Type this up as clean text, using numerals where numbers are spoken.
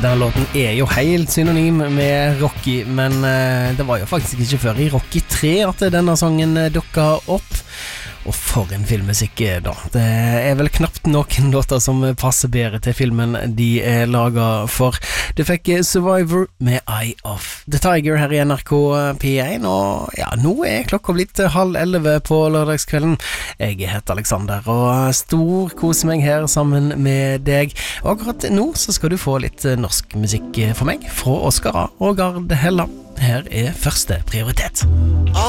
Den låten jo helt synonym med Rocky, men det var jo faktisk ikke før i Rocky 3 at denne sangen dukket opp. Og for en filmmusikk da. Det vel knapt noen låter som passer bedre til filmen de laget for. Du fikk Survivor med Eye of the Tiger her i NRK P1, og ja, nå klokka blitt 10:30 på lørdagskvelden. Jeg heter Alexander, og stor kos meg her sammen med deg. Og akkurat nå så skal du få litt norsk musikk for meg, fra Oskar A. og Gard Hella. Her første prioritet.